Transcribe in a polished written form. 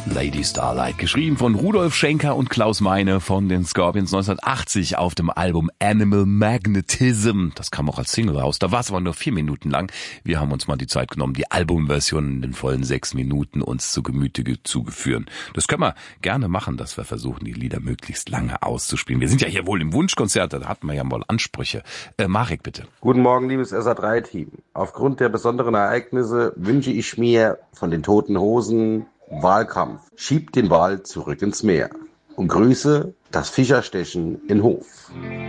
Lady Starlight, geschrieben von Rudolf Schenker und Klaus Meine von den Scorpions 1980 auf dem Album Animal Magnetism. Das kam auch als Single raus. Da war es aber nur 4 Minuten lang. Wir haben uns mal die Zeit genommen, die Albumversion in den vollen 6 Minuten uns zu Gemüte zugeführen. Das können wir gerne machen, dass wir versuchen, die Lieder möglichst lange auszuspielen. Wir sind ja hier wohl im Wunschkonzert, da hatten wir ja mal Ansprüche. Marek, bitte. Guten Morgen, liebes SA3-Team. Aufgrund der besonderen Ereignisse wünsche ich mir von den Toten Hosen Wahlkampf. Schiebt den Ball zurück ins Meer. Und Grüße, das Fischerstechen in Hof.